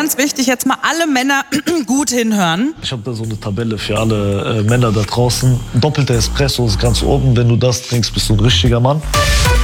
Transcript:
ganz wichtig, jetzt mal alle Männer gut hinhören. Ich habe da so eine Tabelle für alle Männer da draußen. Doppelter Espresso ist ganz oben. Wenn du das trinkst, bist du ein richtiger Mann.